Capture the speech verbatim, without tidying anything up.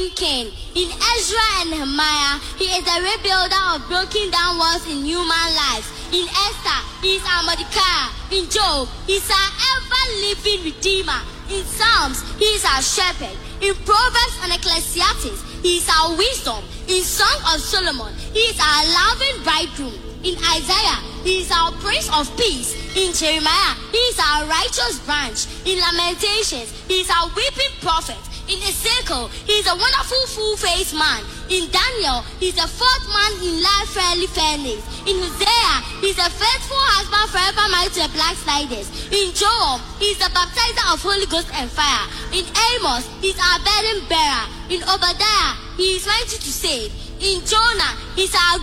living king. In Ezra and Nehemiah, he is the rebuilder of broken down walls in human lives. In Esther, he is our Mordecai. In Job, he is our ever-living redeemer. In Psalms, he is our shepherd. In Proverbs and Ecclesiastes, he is our wisdom. In Song of Solomon, he is our loving bridegroom. In Isaiah, he is our prince of peace. In Jeremiah, he is our righteous branch. In Lamentations, he is our weeping prophet. In Ezekiel, he is a wonderful full-faced man. In Daniel, he is the fourth man in life fairly fairness. In Hosea, he is a faithful husband forever married to the backsliders. In Joel, he is the baptizer of Holy Ghost and fire. In Amos, he is our burden bearer. In Obadiah, he is mighty to save. In Jonah, he is our